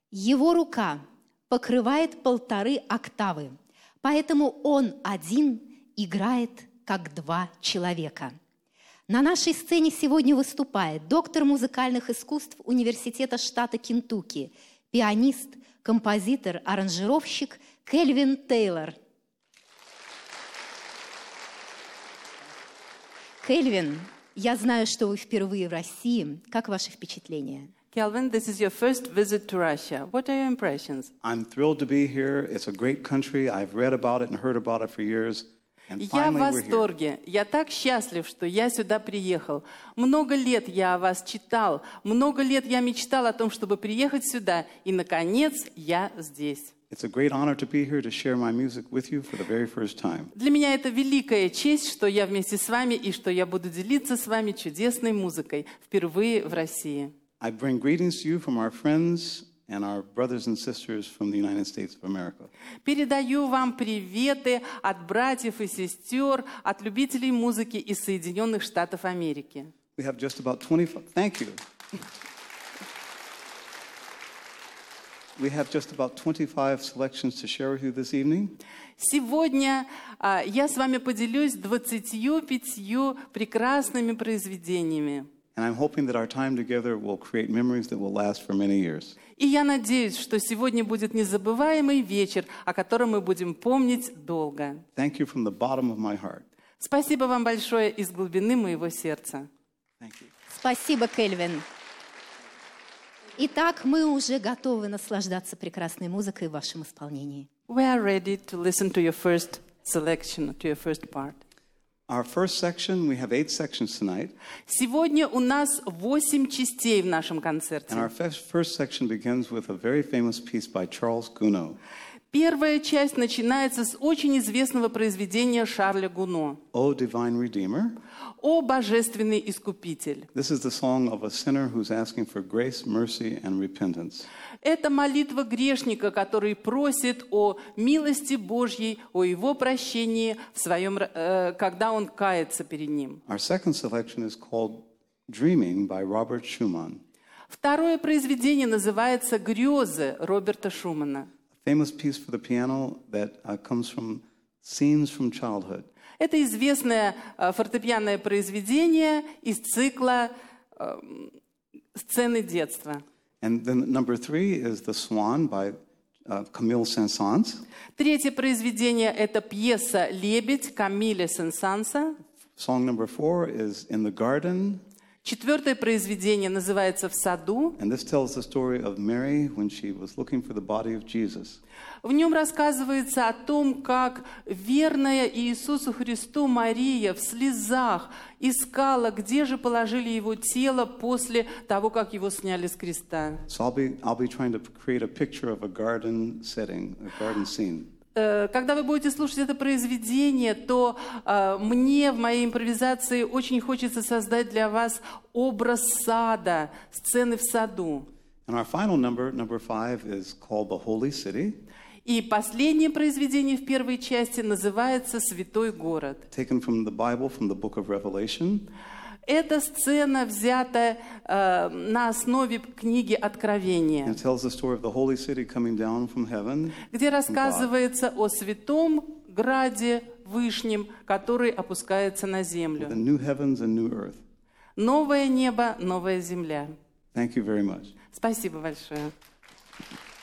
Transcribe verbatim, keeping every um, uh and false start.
Его рука покрывает полторы октавы, поэтому он один играет как два человека. На нашей сцене сегодня выступает доктор музыкальных искусств Университета штата Кентукки, пианист, композитор, аранжировщик Кельвин Тейлор. Кельвин, я знаю, что вы впервые в России. Как ваши впечатления? Kelvin, this is your first visit to Russia. What are your impressions? I'm thrilled to be here. It's a great country. I've read about it and heard about it for years. And Я в finally we're here. восторге. Я так счастлив, что я сюда приехал. Много лет я о вас читал. Много лет я мечтал о том, чтобы приехать сюда. И, наконец, я здесь. It's a great honor to be here to share my music with you for the very first time. Для меня это великая честь, что я вместе с вами и что я буду делиться с вами чудесной музыкой впервые в России. I bring greetings to you from our friends and our brothers and sisters from the United States of America. Передаю вам приветы от братьев и сестер, от любителей музыки из Соединенных Штатов Америки. We have just about twenty-five. Thank you. We have just about twenty-five selections to share with you this evening. Сегодня а, я с вами поделюсь двадцатью пятью прекрасными произведениями. And I'm hoping that our time together will create memories that will last for many years. И я надеюсь, что сегодня будет незабываемый вечер, о котором мы будем помнить долго. Thank you from the bottom of my heart. Спасибо вам большое из глубины моего сердца. Thank you. Спасибо, Кельвин. Итак, мы уже готовы наслаждаться прекрасной музыкой в вашем исполнении. We are ready to listen to your first selection, to your first part. Our first section, we have eight sections tonight. Сегодня у нас восемь частей в нашем концерте. And our first first section begins with a very famous piece by Charles Gounod. Первая часть начинается с очень известного произведения Шарля Гуно O Divine Redeemer. «О Божественный Искупитель». This is the song of a sinner who's asking for grace, mercy, and repentance. Это молитва грешника, который просит о милости Божьей, о его прощении, в своем, э, когда он кается перед ним. Our second selection is called Dreaming by Robert Schumann. Второе произведение называется «Грезы» Роберта Шумана. A famous piece for the piano that uh, comes from Scenes from Childhood. Это известное э, фортепианное произведение из цикла э, «Сцены детства». And then number three is The Swan by uh, Camille Saint-Saëns. Третье произведение – это пьеса «Лебедь» Камиля Сен-Санса. Song number four is In the Garden. Четвертое произведение называется «В саду». And this tells the story of Mary when she was looking for the body of Jesus. В нем рассказывается о том, как верная Иисусу Христу Мария в слезах искала, где же положили его тело после того, как его сняли с креста. So I'll be, I'll be trying to create a picture of a garden setting, a garden scene. Когда вы будете слушать это произведение, то э, мне в моей импровизации очень хочется создать для вас образ сада, сцены в саду. And our final number, number five, is called The Holy City. И последнее произведение в первой части называется «Святой город». Taken from the Bible, from the book of Revelation. Эта сцена взята э, на основе книги Откровения, And it tells the story of the holy city coming down from heaven. где рассказывается о святом граде Вышнем, который опускается на The землю. new heavens and new earth. Новое небо, новая земля. Thank you very much. Спасибо большое.